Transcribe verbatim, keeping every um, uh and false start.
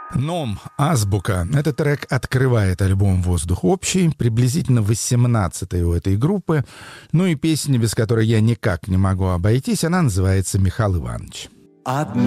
Ном, азбука. Этот трек открывает альбом «Воздух общий», приблизительно восемнадцатый у этой группы. Ну и песня, без которой я никак не могу обойтись, она называется «Михаил Иванович». Одна